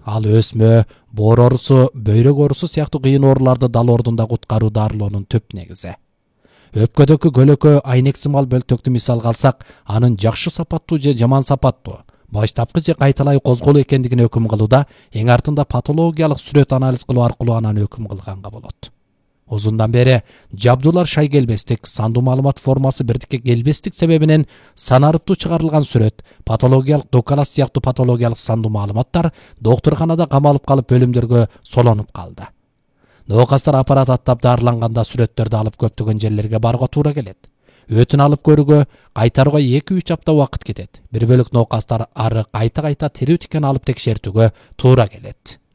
Ал өсмө, боор оорусу, бөйрөк оорусу сыяктуу кыйын ооруларды дал ордунда куткаруу дарылоонун түп негизи. Өпкөдөгү көлөкө айнексимал бөлтөктү мисалга алсак, анын жакшы сапаттуу же жаман сапаттуу, баштапкы же кайталай козголуу экендигине өкүм кылууда эң артында патологиялык сүрөт анализ кылуу аркылуу анан өкүм кылганга болот. Узундан бери жабдуулар шай келбестик, сандуу маалымат формасы бирдикке келбестик себебинен санарыптуу чыгарылган сүрөт, патологиялык докалаз сыяктуу патологиялык сандуу маалыматтар доктурканада камалып калып бөлүмдөргө солонуп калды. Ноокастар аппарат аттап дарыланганда сүрөттөрдү алып көптөгөн жерлерге барууга туура келет. Өтүн алып көрүүгө кайтарууга 2-3 апта убакыт кетет. Бир бөлүк ноокастар ары кайта тирүү тикени алып текшертүүгө туура келет.